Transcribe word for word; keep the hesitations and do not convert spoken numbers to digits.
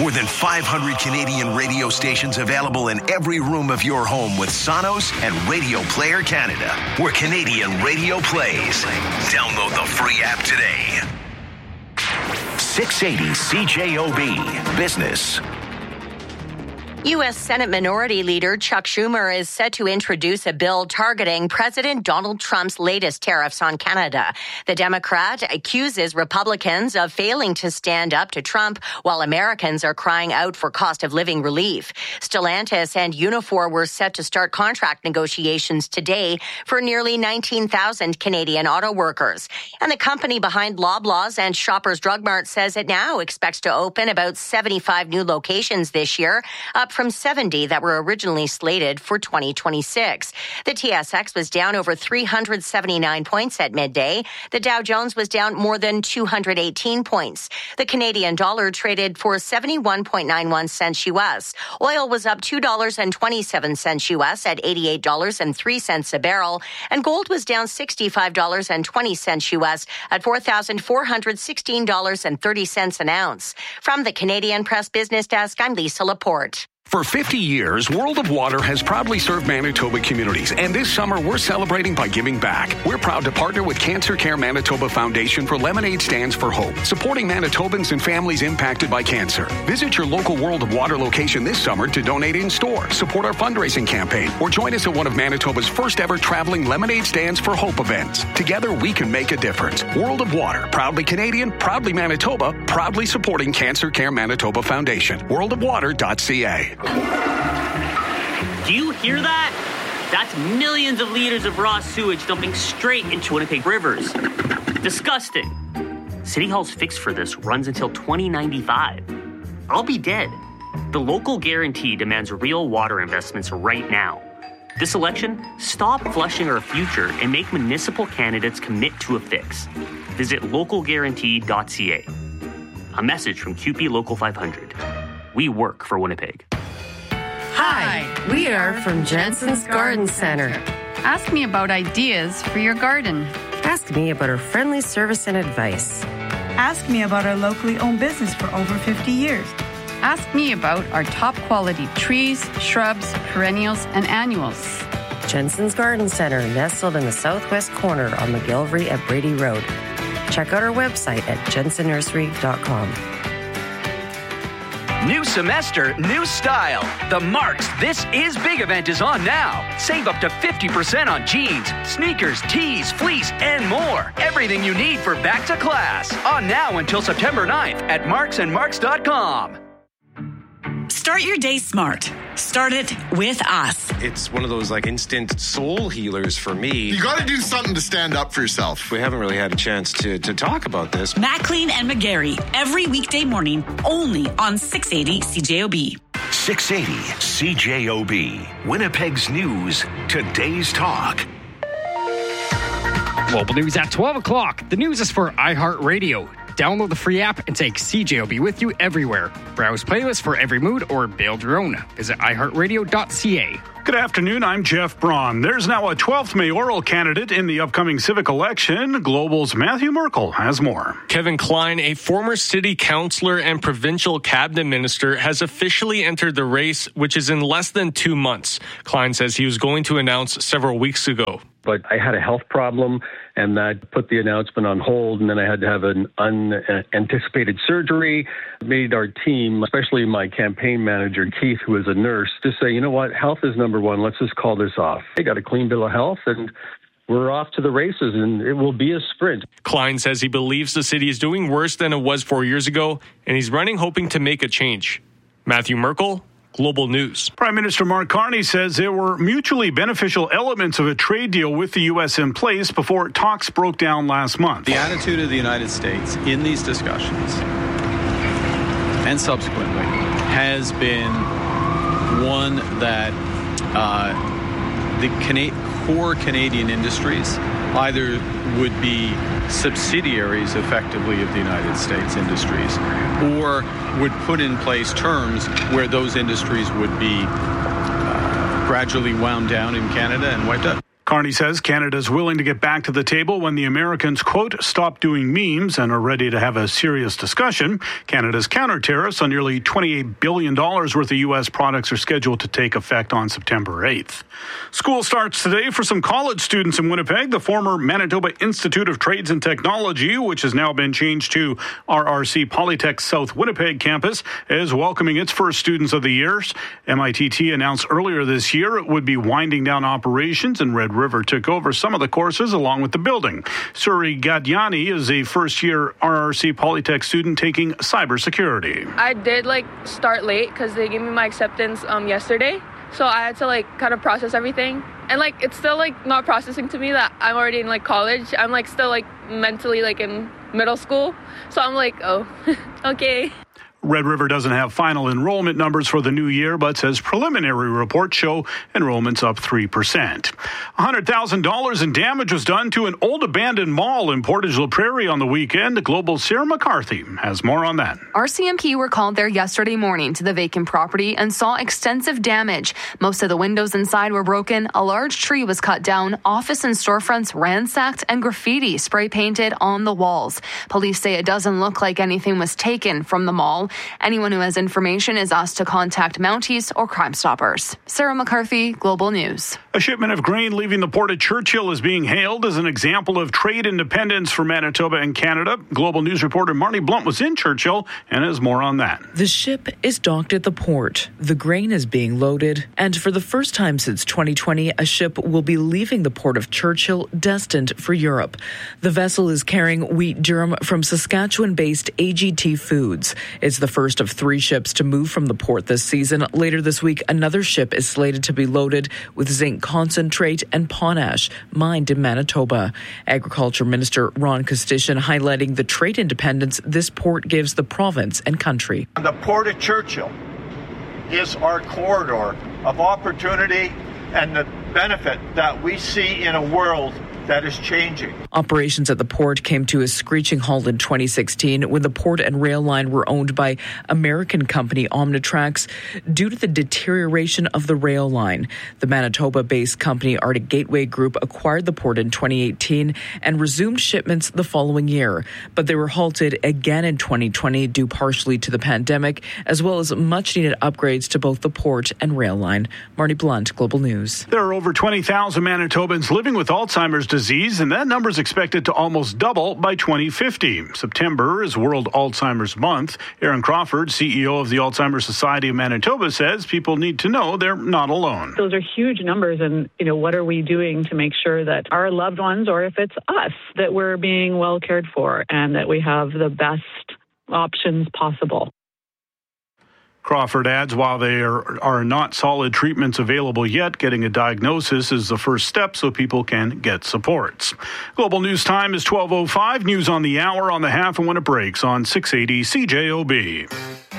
More than five hundred Canadian radio stations available in every room of your home with Sonos and Radio Player Canada, where Canadian radio plays. Download the free app today. six eighty C J O B Business. U S Senate Minority Leader Chuck Schumer is set to introduce a bill targeting President Donald Trump's latest tariffs on Canada. The Democrat accuses Republicans of failing to stand up to Trump while Americans are crying out for cost of living relief. Stellantis and Unifor were set to start contract negotiations today for nearly nineteen thousand Canadian auto workers. And the company behind Loblaws and Shoppers Drug Mart says it now expects to open about seventy-five new locations this year, up from seventy that were originally slated for twenty twenty-six. The T S X was down over three hundred seventy-nine points at midday. The Dow Jones was down more than two hundred eighteen points. The Canadian dollar traded for seventy-one point nine one cents U S. Oil was up two dollars and twenty-seven cents U S at eighty-eight dollars and three cents a barrel. And gold was down sixty-five dollars and twenty cents U S at four thousand four hundred sixteen dollars and thirty cents an ounce. From the Canadian Press Business Desk, I'm Lisa Laporte. For fifty years, World of Water has proudly served Manitoba communities, and this summer we're celebrating by giving back. We're proud to partner with Cancer Care Manitoba Foundation for Lemonade Stands for Hope, supporting Manitobans and families impacted by cancer. Visit your local World of Water location this summer to donate in store, support our fundraising campaign, or join us at one of Manitoba's first ever traveling Lemonade Stands for Hope events. Together we can make a difference. World of Water, proudly Canadian, proudly Manitoba, proudly supporting Cancer Care Manitoba Foundation. world of water dot c a. Do you hear that? That's millions of liters of raw sewage dumping straight into Winnipeg rivers. Disgusting. City Hall's fix for this runs until twenty ninety-five. I'll be dead. The local guarantee demands real water investments right now. This election, stop flushing our future and make municipal candidates commit to a fix. Visit local guarantee dot c a. A message from Q P Local five hundred. We work for Winnipeg. Hi, we are from Jensen's Garden Center. Ask me about ideas for your garden. Ask me about our friendly service and advice. Ask me about our locally owned business for over fifty years. Ask me about our top quality trees, shrubs, perennials, and annuals. Jensen's Garden Center, nestled in the southwest corner on McGillivray at Brady Road. Check out our website at jensen nursery dot com. New semester, new style. The Marks This Is Big event is on now. Save up to fifty percent on jeans, sneakers, tees, fleece, and more. Everything you need for back to class. On now until September ninth at marks and marks dot com. Start your day smart. Start it with us. It's one of those like instant soul healers for me. You got to do something to stand up for yourself. We haven't really had a chance to, to talk about this. Maclean and McGarry, every weekday morning, only on six eighty C J O B. six eighty C J O B. Winnipeg's News, today's talk. Global News at twelve o'clock. The news is for iHeartRadio. Download the free app and take C J O B with you everywhere. Browse playlists for every mood or build your own. Visit i heart radio dot c a. Good afternoon, I'm Jeff Braun. There's now a twelfth mayoral candidate in the upcoming civic election. Global's Matthew Merkel has more. Kevin Klein, a former city councillor and provincial cabinet minister, has officially entered the race, which is in less than two months. Klein says he was going to announce several weeks ago. But I had a health problem, and that put the announcement on hold, and then I had to have an unanticipated surgery. It made our team, especially my campaign manager, Keith, who is a nurse, just say, you know what, health is number one. Let's just call this off. I got a clean bill of health, and we're off to the races, and it will be a sprint. Klein says he believes the city is doing worse than it was four years ago, and he's running hoping to make a change. Matthew Merkel, Global News. Prime Minister Mark Carney says there were mutually beneficial elements of a trade deal with the U S in place before talks broke down last month. The attitude of the United States in these discussions and subsequently has been one that uh, the Cana- core Canadian industries either would be subsidiaries effectively of the United States industries or would put in place terms where those industries would be uh, gradually wound down in Canada and wiped out. Carney says Canada is willing to get back to the table when the Americans, quote, stop doing memes and are ready to have a serious discussion. Canada's counter tariffs on nearly twenty-eight billion dollars worth of U S products are scheduled to take effect on September eighth. School starts today for some college students in Winnipeg. The former Manitoba Institute of Trades and Technology, which has now been changed to R R C Polytech South Winnipeg campus, is welcoming its first students of the year. M I T T announced earlier this year it would be winding down operations, and Red River took over some of the courses along with the building. Suri Gadyani is a first-year R R C Polytech student taking cybersecurity. I did like start late because they gave me my acceptance um, yesterday, so I had to like kind of process everything. And like it's still like not processing to me that I'm already in like college. I'm like still like mentally like in middle school, so I'm like, oh, okay. Red River doesn't have final enrollment numbers for the new year, but says preliminary reports show enrollment's up three percent. one hundred thousand dollars in damage was done to an old abandoned mall in Portage la Prairie on the weekend. Global's Sarah McCarthy has more on that. R C M P were called there yesterday morning to the vacant property and saw extensive damage. Most of the windows inside were broken. A large tree was cut down. Office and storefronts ransacked and graffiti spray painted on the walls. Police say it doesn't look like anything was taken from the mall. Anyone who has information is asked to contact Mounties or Crime Stoppers. Sarah McCarthy, Global News. A shipment of grain leaving the port of Churchill is being hailed as an example of trade independence for Manitoba and Canada. Global News reporter Marnie Blunt was in Churchill and has more on that. The ship is docked at the port. The grain is being loaded. And for the first time since twenty twenty, a ship will be leaving the port of Churchill destined for Europe. The vessel is carrying wheat durum from Saskatchewan-based A G T Foods. It's the first of three ships to move from the port this season. Later this week, another ship is slated to be loaded with zinc concentrate and potash mined in Manitoba. Agriculture Minister Ron Kostishin highlighting the trade independence this port gives the province and country. The Port of Churchill is our corridor of opportunity and the benefit that we see in a world that is changing. Operations at the port came to a screeching halt in twenty sixteen when the port and rail line were owned by American company Omnitrax due to the deterioration of the rail line. The Manitoba-based company Arctic Gateway Group acquired the port in twenty eighteen and resumed shipments the following year, but they were halted again in twenty twenty due partially to the pandemic, as well as much-needed upgrades to both the port and rail line. Marnie Blunt, Global News. There are over twenty thousand Manitobans living with Alzheimer's disease, and that number is expected to almost double by twenty fifty. September is World Alzheimer's Month. Aaron Crawford, C E O of the Alzheimer's Society of Manitoba, says people need to know they're not alone. Those are huge numbers, and you know, what are we doing to make sure that our loved ones, or if it's us, that we're being well cared for and that we have the best options possible. Crawford adds, while there are not solid treatments available yet, getting a diagnosis is the first step so people can get supports. Global News Time is twelve oh five. News on the hour, on the half, and when it breaks on six eighty C J O B.